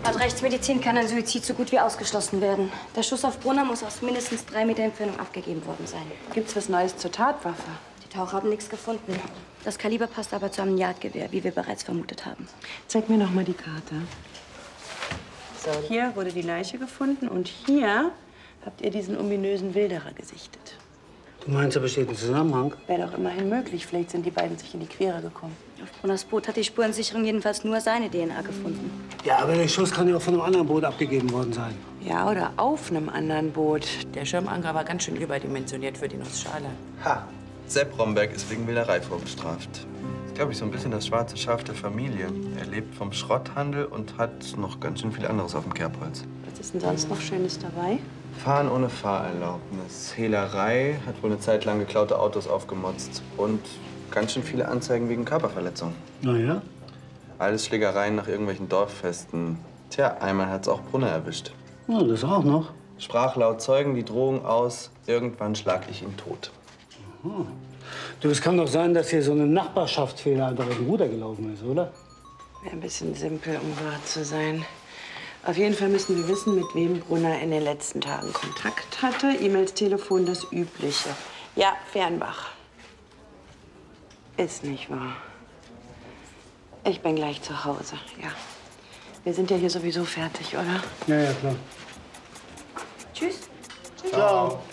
Laut Rechtsmedizin kann ein Suizid so gut wie ausgeschlossen werden. Der Schuss auf Brunner muss aus mindestens 3 Meter Entfernung abgegeben worden sein. Gibt's was Neues zur Tatwaffe? Die Taucher haben nichts gefunden. Das Kaliber passt aber zu einem Jagdgewehr, wie wir bereits vermutet haben. Zeig mir noch mal die Karte. So, hier wurde die Leiche gefunden und hier habt ihr diesen ominösen Wilderer gesichtet. Du meinst, da besteht ein Zusammenhang? Wäre doch immerhin möglich. Vielleicht sind die beiden sich in die Quere gekommen. Auf Brunners Boot hat die Spurensicherung jedenfalls nur seine DNA gefunden. Ja, aber der Schuss kann ja auch von einem anderen Boot abgegeben worden sein. Ja, oder auf einem anderen Boot. Der Schirmanker war ganz schön überdimensioniert für die Nussschale. Ha! Sepp Romberg ist wegen Wilderei vorbestraft. Das ist, glaube ich, so ein bisschen das schwarze Schaf der Familie. Er lebt vom Schrotthandel und hat noch ganz schön viel anderes auf dem Kerbholz. Was ist denn sonst noch Schönes dabei? Fahren ohne Fahrerlaubnis, Hehlerei, hat wohl eine Zeit lang geklaute Autos aufgemotzt und ganz schön viele Anzeigen wegen Körperverletzung. Na ja? Alles Schlägereien nach irgendwelchen Dorffesten. Tja, einmal hat's auch Brunner erwischt. Ja, das auch noch. Sprach laut Zeugen die Drohung aus, irgendwann schlag ich ihn tot. Du, es kann doch sein, dass hier so eine Nachbarschaftsfehler einfach aus dem Ruder gelaufen ist, oder? Wäre ein bisschen simpel, um wahr zu sein. Auf jeden Fall müssen wir wissen, mit wem Brunner in den letzten Tagen Kontakt hatte. E-Mails, Telefon, das Übliche. Ja, Fernbach. Ist nicht wahr. Ich bin gleich zu Hause, ja. Wir sind ja hier sowieso fertig, oder? Ja, ja, klar. Tschüss. Ciao.